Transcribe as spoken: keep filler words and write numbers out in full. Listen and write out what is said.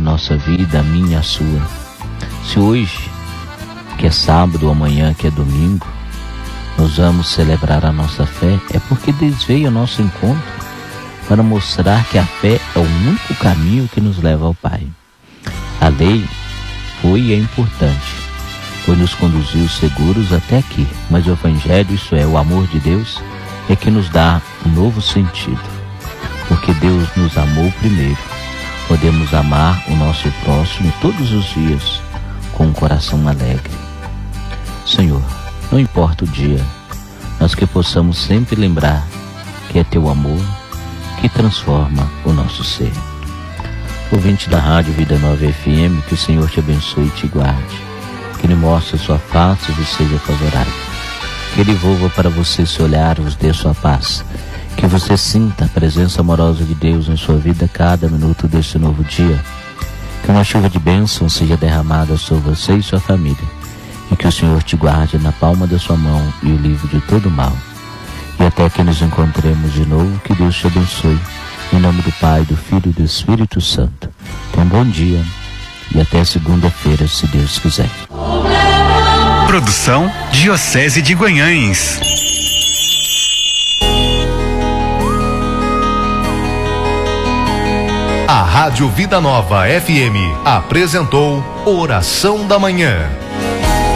nossa vida, a minha e a sua. Se hoje, que é sábado, amanhã que é domingo, nós vamos celebrar a nossa fé, é porque Deus veio ao nosso encontro para mostrar que a fé é o único caminho que nos leva ao Pai. A lei foi e é importante, pois nos conduziu seguros até aqui, mas o Evangelho, isso é, o amor de Deus, é que nos dá um novo sentido, porque Deus nos amou primeiro. Podemos amar o nosso próximo todos os dias com um coração alegre. Senhor, não importa o dia, mas que possamos sempre lembrar que é Teu amor que transforma o nosso ser. Ouvinte da Rádio Vida Nova F M, que o Senhor te abençoe e te guarde, que Ele mostre sua face e seja favorável, que Ele volva para você seu olhar, vos dê sua paz, que você sinta a presença amorosa de Deus em sua vida cada minuto desse novo dia, que uma chuva de bênção seja derramada sobre você e sua família, e que o Senhor te guarde na palma da sua mão e o livre de todo mal. E até que nos encontremos de novo, que Deus te abençoe. Em nome do Pai, do Filho e do Espírito Santo. Tenha um bom dia e até segunda-feira, se Deus quiser. Produção Diocese de Guanhães. A Rádio Vida Nova F M apresentou Oração da Manhã.